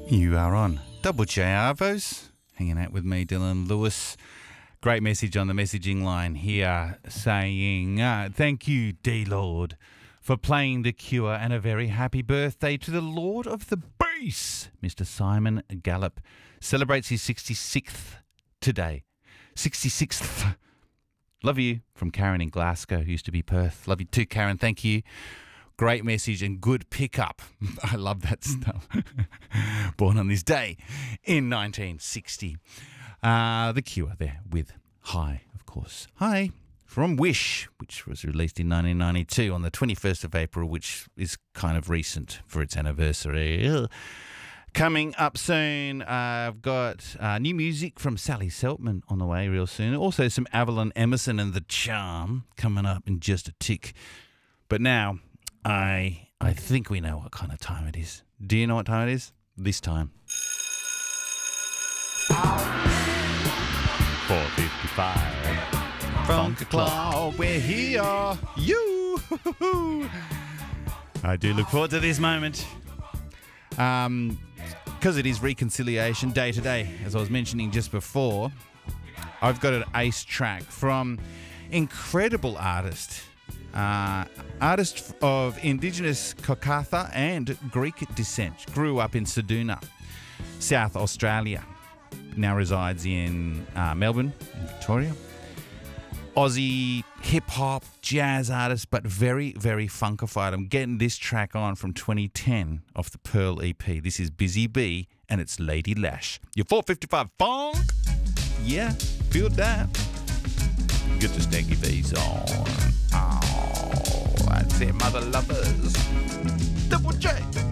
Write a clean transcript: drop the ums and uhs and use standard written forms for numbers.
You are on Double J Arvos, hanging out with me, Dylan Lewis. Great message on the messaging line here saying, thank you, D-Lord, for playing The Cure, and a very happy birthday to the Lord of the Bass. Mr. Simon Gallup celebrates his 66th today. 66th. Love you, from Karen in Glasgow, who used to be Perth. Love you too, Karen. Thank you. Great message and good pickup. I love that stuff. Born on this day in 1960. The Cure there with Hi, of course. Hi from Wish, which was released in 1992 on the 21st of April, which is kind of recent for its anniversary. Coming up soon, I've got new music from Sally Seltman on the way real soon. Also some Avalon Emerson and The Charm coming up in just a tick. But now, I think we know what kind of time it is. Do you know what time it is? This time. 4:55. Funk o'clock, we're here. You. I do look forward to this moment. Because it is Reconciliation Day today, as I was mentioning just before. I've got an ace track from incredible artist of Indigenous Kokatha and Greek descent. Grew up in Ceduna, South Australia. Now resides in Melbourne, Victoria. Aussie hip-hop, jazz artist, but very, very funkified. I'm getting this track on from 2010 off the Pearl EP. This is Busy Bee, and it's Lady Lash. Your 4:55 funk? Yeah, feel that. Get the stanky V's on. Oh, that's it, mother lovers. Double J.